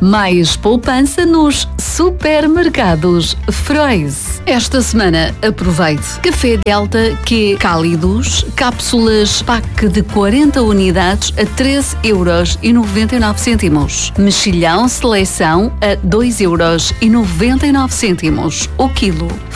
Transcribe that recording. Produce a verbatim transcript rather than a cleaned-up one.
Mais poupança nos supermercados Frois. Esta semana aproveite Café Delta Q Cálidos, cápsulas pack de quarenta unidades a treze euros e noventa e nove cêntimos. Mexilhão Seleção a dois euros e noventa e nove cêntimos o quilo.